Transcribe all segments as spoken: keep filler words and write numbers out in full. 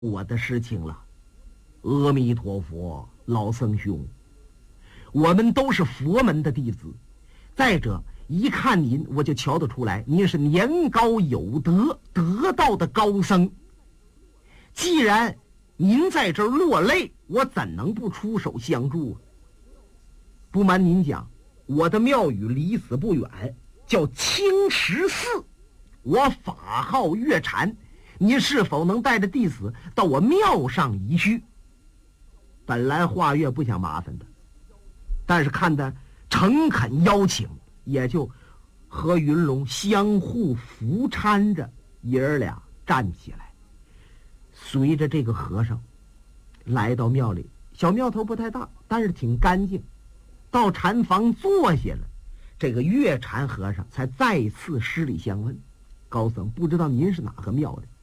我的事情了。阿弥陀佛，老僧兄，我们都是佛门的弟子，再者一看您，我就瞧得出来，您是年高有德、得道的高僧。既然您在这儿落泪，我怎能不出手相助啊？不瞒您讲，我的庙宇离此不远，叫青石寺，我法号月禅，你是否能带着弟子到我庙上一叙？本来华月不想麻烦的，但是看他诚恳邀请，也就和云龙相互扶搀着，爷儿俩站起来，随着这个和尚来到庙里。小庙头不太大，但是挺干净。到禅房坐下了，这个月禅和尚才再次施礼相问：高僧，不知道您是哪个庙的？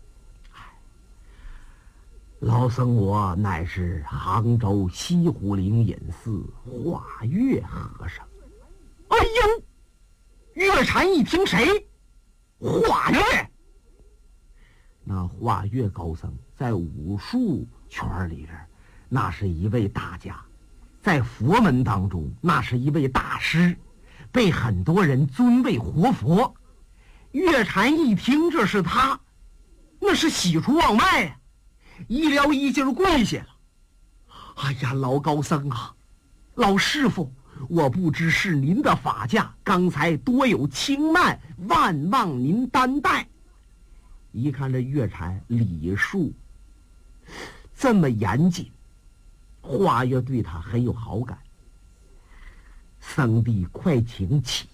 老僧我乃是杭州西湖灵隐寺华月和尚。哎呦，月禅一听，谁？华月。那华月高僧在武术圈里边那是一位大家，在佛门当中那是一位大师，被很多人尊为活佛。月禅一听这是他，那是喜出望外呀、啊，一撩衣襟跪下了。哎呀，老高僧啊，老师傅，我不知是您的法驾，刚才多有轻慢，万望您担待。一看这月禅礼数这么严谨，华月对他很有好感。僧弟快请起。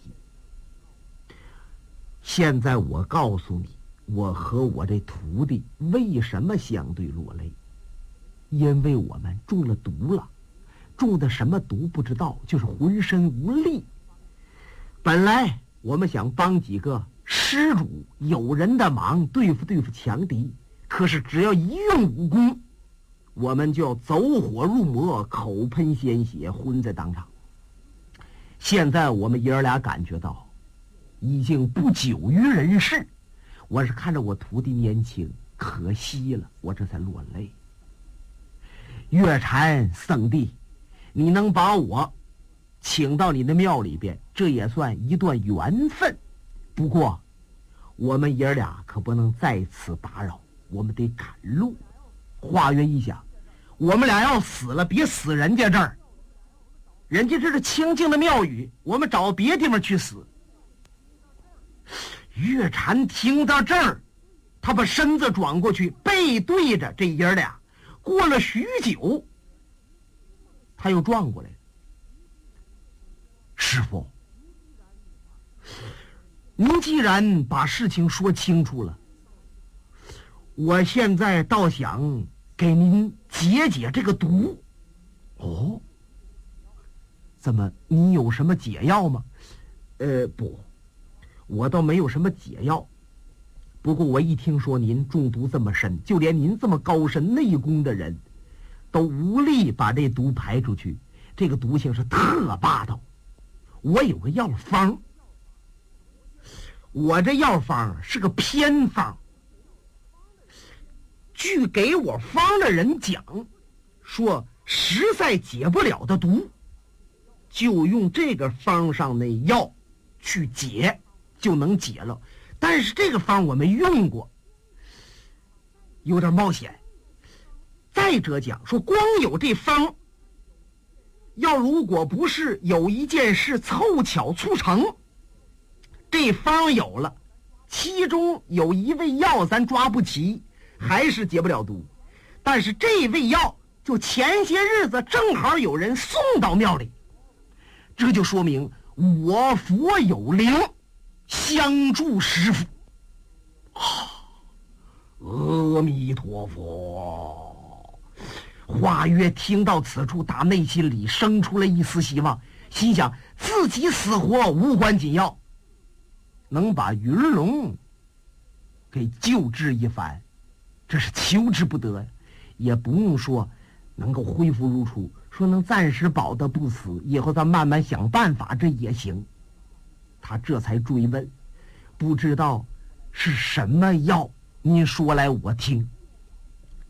现在我告诉你，我和我这徒弟为什么相对落泪？因为我们中了毒了，中的什么毒不知道，就是浑身无力。本来我们想帮几个施主有人的忙，对付对付强敌，可是只要一用武功，我们就要走火入魔，口喷鲜血，昏在当场。现在我们爷儿俩感觉到已经不久于人世，我是看着我徒弟年轻，可惜了，我这才落泪。月禅僧弟，你能把我请到你的庙里边，这也算一段缘分。不过我们爷儿俩可不能在此打扰，我们得赶路。华月一想，我们俩要死了，别死人家这儿，人家这是清净的庙宇，我们找别地方去死。月禅听到这儿，他把身子转过去，背对着这爷儿俩。过了许久，他又转过来了。师父，您既然把事情说清楚了，我现在倒想给您解解这个毒。哦，怎么，你有什么解药吗？呃，不，我倒没有什么解药。不过我一听说您中毒这么深，就连您这么高深内功的人都无力把这毒排出去，这个毒性是特霸道。我有个药方，我这药方是个偏方。据给我方的人讲，说实在解不了的毒，就用这个方上那药去解，就能解了。但是这个方我没用过，有点冒险。再者讲说，光有这方，要如果不是有一件事凑巧促成，这方有了，其中有一味药咱抓不齐，还是解不了毒。但是这味药就前些日子正好有人送到庙里，这就说明我佛有灵，相助师父。阿弥陀佛。华月听到此处，打内心里生出了一丝希望，心想自己死活无关紧要，能把云龙给救治一番，这是求之不得呀。也不用说能够恢复如初，说能暂时保得不死，以后咱慢慢想办法，这也行。他这才追问，不知道是什么药，您说来我听。